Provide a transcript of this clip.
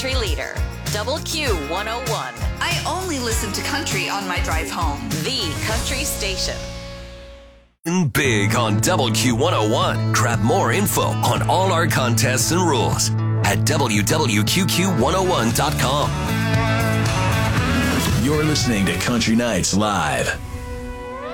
country leader, Double Q 101. I only listen to country on my drive home. The country station. Big on Double Q 101. Grab more info on all our contests and rules at www.qqq101.com. You're listening to Country Nights Live.